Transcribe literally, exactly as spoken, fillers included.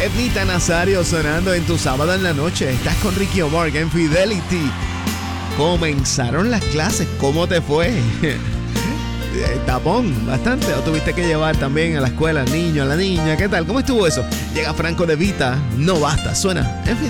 Ednita Nazario sonando en tu sábado en la noche. Estás con Ricky Omar en Fidelity. Comenzaron las clases. ¿Cómo te fue? Tapón, bastante. ¿O tuviste que llevar también a la escuela al niño, a la niña? ¿Qué tal? ¿Cómo estuvo eso? Llega Franco De Vita. No basta. Suena en Fidelity.